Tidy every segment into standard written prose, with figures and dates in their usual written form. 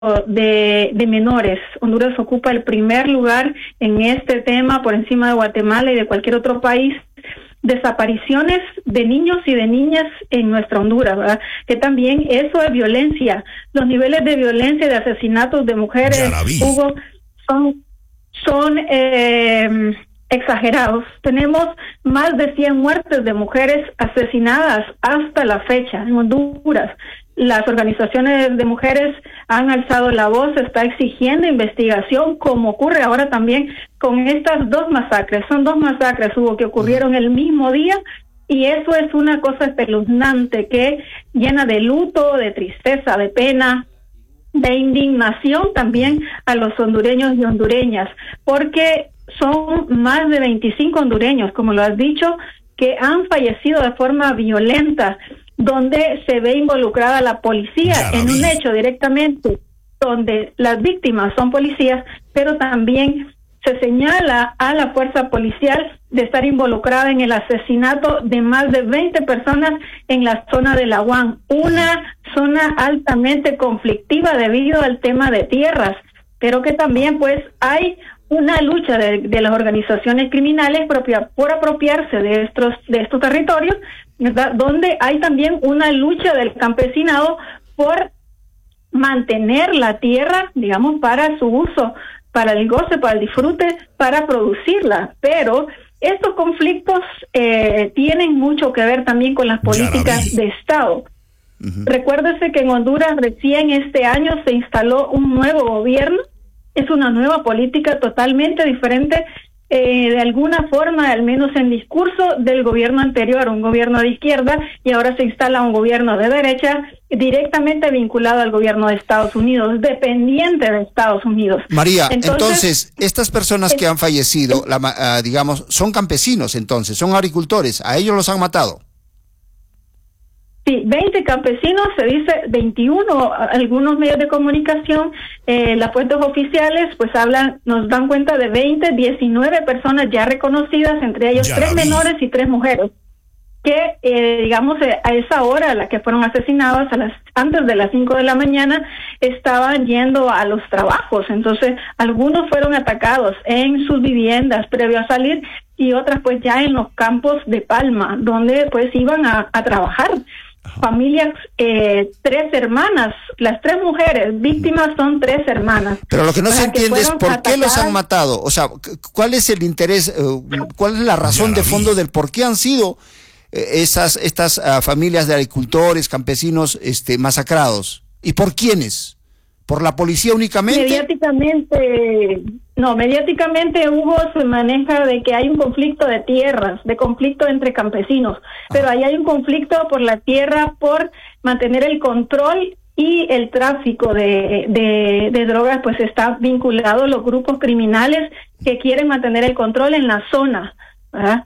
de menores. Honduras ocupa el primer lugar en este tema por encima de Guatemala y de cualquier otro país. Desapariciones de niños y de niñas en nuestra Honduras, ¿verdad? Que también eso es violencia. Los niveles de violencia y de asesinatos de mujeres, Hugo, son exagerados. Tenemos más de 100 muertes de mujeres asesinadas hasta la fecha en Honduras. Las organizaciones de mujeres han alzado la voz, está exigiendo investigación, como ocurre ahora también con estas dos masacres. Son dos masacres, Hugo, que ocurrieron el mismo día, y eso es una cosa espeluznante que llena de luto, de tristeza, de pena, de indignación también a los hondureños y hondureñas, porque son más de 25 hondureños, como lo has dicho, que han fallecido de forma violenta, donde se ve involucrada la policía en un hecho directamente, donde las víctimas son policías, pero también se señala a la fuerza policial de estar involucrada en el asesinato de más de 20 personas en la zona de La Huan, una zona altamente conflictiva debido al tema de tierras, pero que también pues hay una lucha de las organizaciones criminales por apropiarse de estos territorios, ¿verdad? Donde hay también una lucha del campesinado por mantener la tierra, digamos, para su uso, para el goce, para el disfrute, para producirla. Pero estos conflictos tienen mucho que ver también con las políticas de Estado. Recuérdese que en Honduras recién este año se instaló un nuevo gobierno. Es una nueva política totalmente diferente, de alguna forma, al menos en discurso, del gobierno anterior, un gobierno de izquierda, y ahora se instala un gobierno de derecha directamente vinculado al gobierno de Estados Unidos, dependiente de Estados Unidos. María, entonces estas personas que han fallecido, digamos, son campesinos, entonces, son agricultores, a ellos los han matado. Sí, 20 campesinos, se dice 21, algunos medios de comunicación, las fuentes oficiales pues nos dan cuenta de 19 personas ya reconocidas, entre ellos 3 menores y 3 mujeres, que digamos a esa hora a la que fueron asesinadas, antes de las 5 de la mañana, estaban yendo a los trabajos. Entonces algunos fueron atacados en sus viviendas previo a salir, y otras pues ya en los campos de palma, donde pues iban a trabajar. Familias, 3 hermanas, las 3 mujeres víctimas son 3 hermanas. Pero lo que no se entiende es por qué los han matado. O sea, ¿cuál es el interés, cuál es la razón de fondo del por qué han sido estas familias de agricultores, campesinos, masacrados? ¿Y por quiénes? ¿Por la policía únicamente? Mediáticamente Hugo se maneja de que hay un conflicto de tierras, de conflicto entre campesinos, pero ahí hay un conflicto por la tierra, por mantener el control, y el tráfico de drogas pues está vinculado a los grupos criminales que quieren mantener el control en la zona, ¿verdad?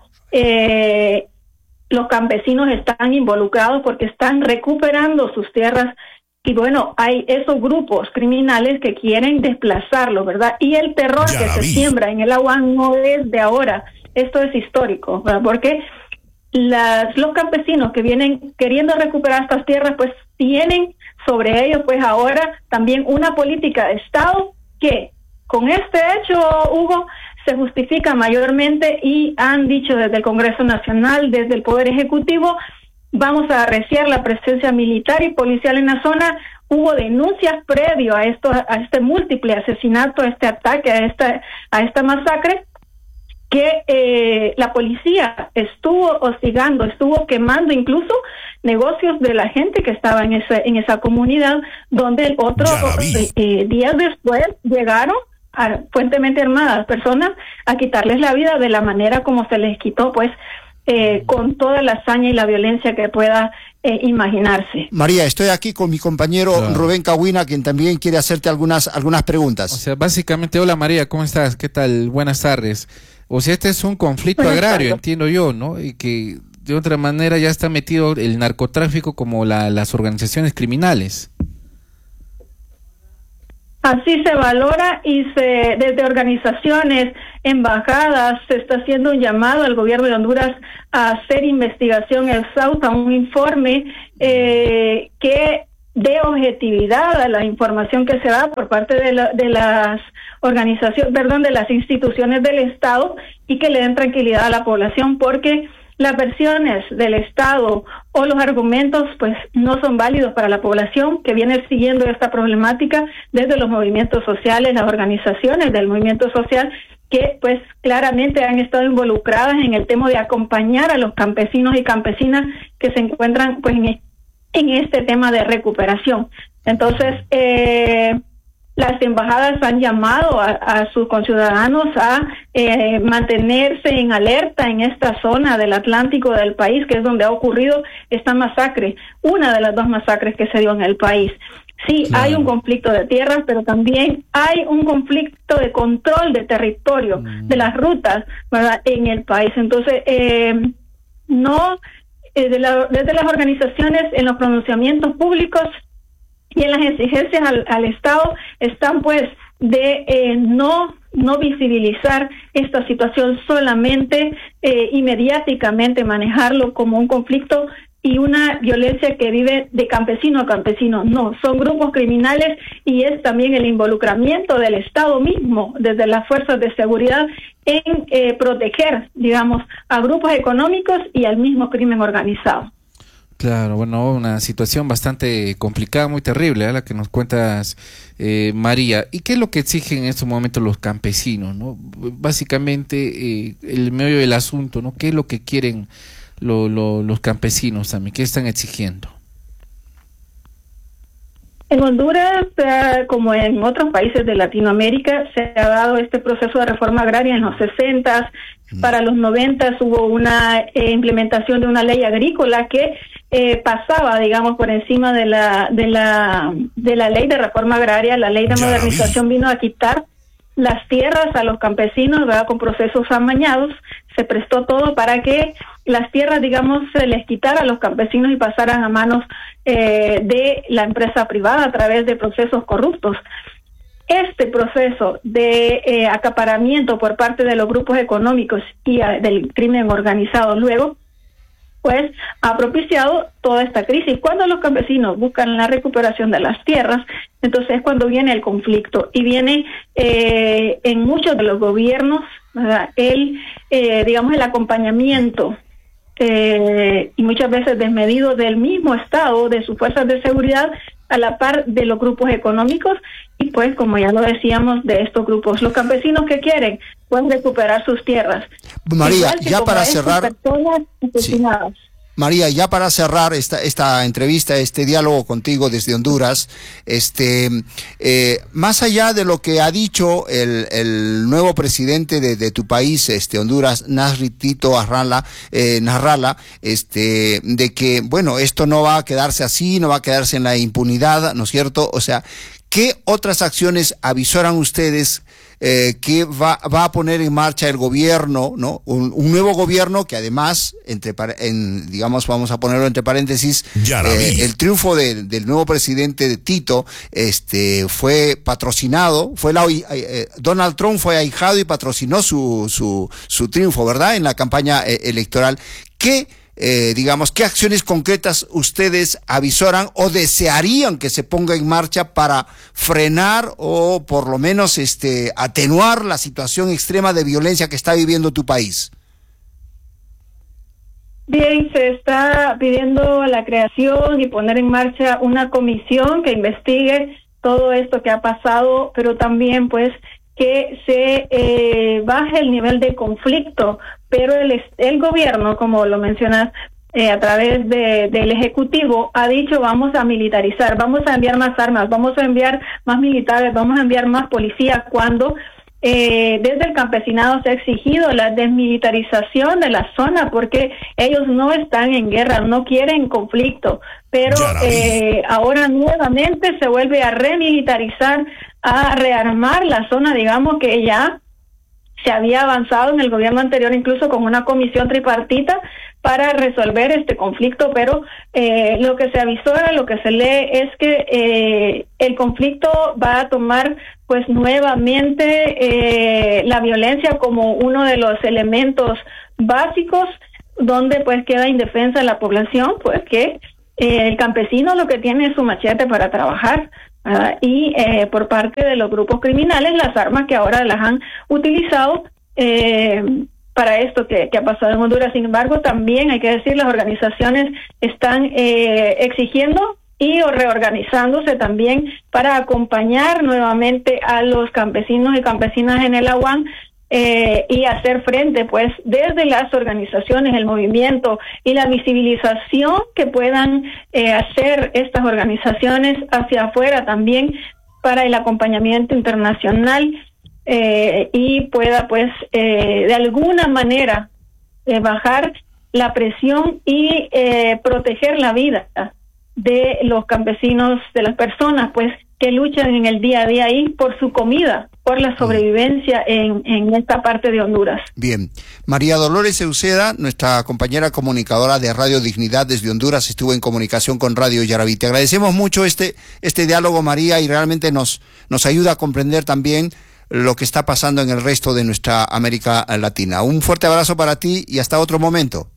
Los campesinos están involucrados porque están recuperando sus tierras. Y bueno, hay esos grupos criminales que quieren desplazarlo, ¿verdad? Y el terror que se siembra en el agua no es de ahora, esto es histórico, ¿verdad? Porque los campesinos que vienen queriendo recuperar estas tierras, pues tienen sobre ellos, pues ahora también una política de Estado que con este hecho, Hugo, se justifica mayormente, y han dicho desde el Congreso Nacional, desde el Poder Ejecutivo, vamos a arreciar la presencia militar y policial en la zona. Hubo denuncias previo a este múltiple asesinato, a este ataque, a esta masacre, que la policía estuvo hostigando, estuvo quemando incluso negocios de la gente que estaba en esa comunidad, donde días después llegaron fuertemente armadas personas a quitarles la vida de la manera como se les quitó, pues, con toda la hazaña y la violencia que pueda imaginarse. María, estoy aquí con mi compañero Rubén Cahuina, quien también quiere hacerte algunas preguntas. O sea, básicamente, hola María, ¿cómo estás? ¿Qué tal? Buenas tardes. O sea, este es un conflicto agrario, entiendo yo, ¿no? Y que de otra manera ya está metido el narcotráfico como las organizaciones criminales. Así se valora, y desde organizaciones, embajadas, se está haciendo un llamado al gobierno de Honduras a hacer investigación exhausta, un informe que dé objetividad a la información que se da por parte de las organizaciones, de las instituciones del Estado, y que le den tranquilidad a la población, porque las versiones del Estado o los argumentos pues no son válidos para la población que viene siguiendo esta problemática desde los movimientos sociales, las organizaciones del movimiento social, que pues claramente han estado involucradas en el tema de acompañar a los campesinos y campesinas que se encuentran pues en este tema de recuperación. Entonces, las embajadas han llamado a sus conciudadanos a mantenerse en alerta en esta zona del Atlántico del país, que es donde ha ocurrido esta masacre, una de las 2 masacres que se dio en el país. Sí, claro, hay un conflicto de tierras, pero también hay un conflicto de control de territorio, de las rutas, ¿verdad?, en el país. Entonces, desde las organizaciones, en los pronunciamientos públicos y en las exigencias al Estado, están pues de no visibilizar esta situación solamente y mediáticamente manejarlo como un conflicto y una violencia que vive de campesino a campesino. No, son grupos criminales, y es también el involucramiento del Estado mismo, desde las fuerzas de seguridad, en proteger, digamos, a grupos económicos y al mismo crimen organizado. Claro, bueno, una situación bastante complicada, muy terrible, la que nos cuentas, María. ¿Y qué es lo que exigen en estos momentos los campesinos, no? Básicamente, el meollo del asunto, ¿no? ¿Qué es lo que quieren los campesinos también? ¿Qué están exigiendo? En Honduras, como en otros países de Latinoamérica, se ha dado este proceso de reforma agraria en los 60s. Para los 90 hubo una implementación de una ley agrícola que pasaba, digamos, por encima de la ley de reforma agraria. La ley de modernización vino a quitar las tierras a los campesinos, ¿verdad?, con procesos amañados. Se prestó todo para que las tierras, digamos, se les quitara a los campesinos y pasaran a manos de la empresa privada a través de procesos corruptos. Este proceso de acaparamiento por parte de los grupos económicos y del crimen organizado luego, pues ha propiciado toda esta crisis. Cuando los campesinos buscan la recuperación de las tierras, entonces es cuando viene el conflicto, y viene en muchos de los gobiernos, ¿verdad?, el acompañamiento y muchas veces desmedido del mismo Estado, de sus fuerzas de seguridad, a la par de los grupos económicos, y pues, como ya lo decíamos, de estos grupos. Los campesinos que quieren pueden recuperar sus tierras. María, ya para cerrar, María, ya para cerrar esta entrevista, este diálogo contigo desde Honduras, más allá de lo que ha dicho el nuevo presidente de tu país, Honduras, Nasri Tito Narrala, de que, bueno, esto no va a quedarse así, no va a quedarse en la impunidad, ¿no es cierto? O sea, ¿qué otras acciones avisoran ustedes que va a poner en marcha el gobierno, ¿no? Un nuevo gobierno que además, digamos, vamos a ponerlo entre paréntesis, el triunfo del nuevo presidente de Tito, fue patrocinado, Donald Trump fue ahijado y patrocinó su triunfo, ¿verdad?, en la campaña electoral. ¿Qué acciones concretas ustedes avisoran o desearían que se ponga en marcha para frenar o por lo menos atenuar la situación extrema de violencia que está viviendo tu país? Bien, se está pidiendo la creación y poner en marcha una comisión que investigue todo esto que ha pasado, pero también pues que se baje el nivel de conflicto, pero el gobierno, como lo mencionas, a través del Ejecutivo, ha dicho: vamos a militarizar, vamos a enviar más armas, vamos a enviar más militares, vamos a enviar más policías, cuando desde el campesinado se ha exigido la desmilitarización de la zona, porque ellos no están en guerra, no quieren conflicto, pero ahora nuevamente se vuelve a remilitarizar, a rearmar la zona, digamos que ya se había avanzado en el gobierno anterior, incluso con una comisión tripartita para resolver este conflicto, pero lo que se avisora, lo que se lee es que el conflicto va a tomar pues nuevamente la violencia como uno de los elementos básicos, donde pues queda indefensa la población, pues que el campesino lo que tiene es su machete para trabajar, ¿verdad? Y por parte de los grupos criminales, las armas que ahora las han utilizado para esto que ha pasado en Honduras. Sin embargo, también hay que decir, las organizaciones están exigiendo y reorganizándose también para acompañar nuevamente a los campesinos y campesinas en el Aguán y hacer frente, pues, desde las organizaciones, el movimiento y la visibilización que puedan hacer estas organizaciones hacia afuera también para el acompañamiento internacional y pueda, pues, de alguna manera bajar la presión y proteger la vida de los campesinos, de las personas, pues, que luchan en el día a día ahí por su comida, por la sobrevivencia en esta parte de Honduras. Bien. María Dolores Euseda, nuestra compañera comunicadora de Radio Dignidad desde Honduras, estuvo en comunicación con Radio Yaraví. Te agradecemos mucho este diálogo, María, y realmente nos ayuda a comprender también lo que está pasando en el resto de nuestra América Latina. Un fuerte abrazo para ti y hasta otro momento.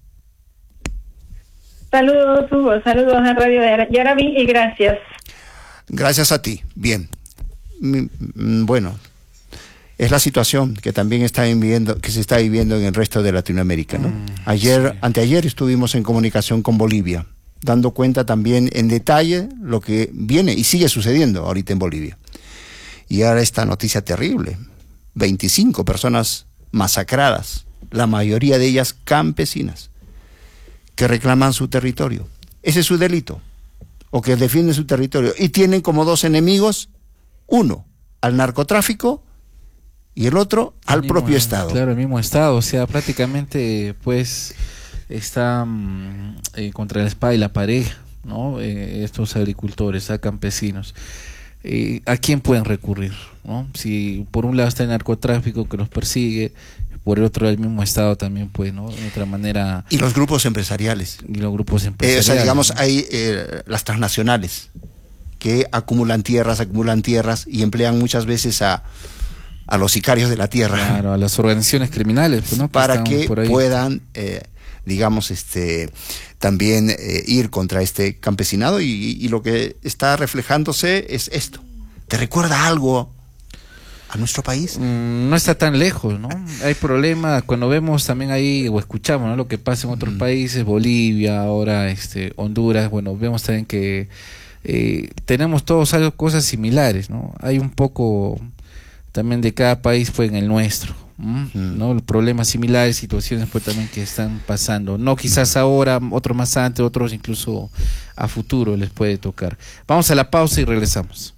Saludos, Hugo. Saludos a Radio Yaraví y gracias. Gracias a ti. Bien. Bueno, es la situación que también que se está viviendo en el resto de Latinoamérica, ¿no? Anteayer estuvimos en comunicación con Bolivia, dando cuenta también en detalle lo que viene y sigue sucediendo ahorita en Bolivia. Y ahora esta noticia terrible, 25 personas masacradas, la mayoría de ellas campesinas, que reclaman su territorio. Ese es su delito, o que defienden su territorio. Y tienen como dos enemigos, uno al narcotráfico y el otro al propio Estado. Claro, el mismo Estado, o sea, prácticamente pues está contra la espada y la pared, ¿no? Estos agricultores, campesinos. ¿A quién pueden recurrir, ¿no? Si por un lado está el narcotráfico que los persigue, por el otro el mismo Estado también puede, ¿no? De otra manera. Y los grupos empresariales. O sea, digamos, hay las transnacionales que acumulan tierras y emplean muchas veces a los sicarios de la tierra. Claro, a las organizaciones criminales, pues, ¿no? Para que puedan, digamos, también ir contra este campesinado y lo que está reflejándose es esto. ¿Te recuerda algo a nuestro país? No está tan lejos, ¿no? Hay problemas cuando vemos también ahí o escuchamos, ¿no? Lo que pasa en otros países, Bolivia, ahora Honduras. Bueno, vemos también que tenemos todos algo, cosas similares, ¿no? Hay un poco también de cada país pues en el nuestro, ¿no? Problemas similares, situaciones pues también que están pasando, no quizás ahora, otros más antes, otros incluso a futuro les puede tocar. Vamos a la pausa y regresamos.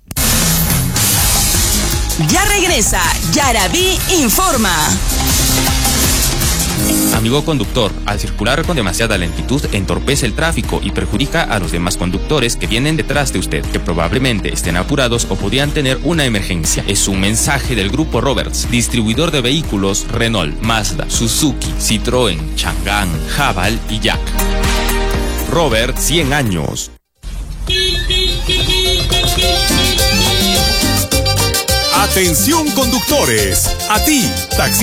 Ya regresa Yaraví Informa. Amigo conductor, al circular con demasiada lentitud entorpece el tráfico y perjudica a los demás conductores que vienen detrás de usted, que probablemente estén apurados o podrían tener una emergencia. Es un mensaje del Grupo Roberts, distribuidor de vehículos Renault, Mazda, Suzuki, Citroën, Chang'an, Haval y Jack. Robert, 100 años. Atención conductores, a ti, taxi.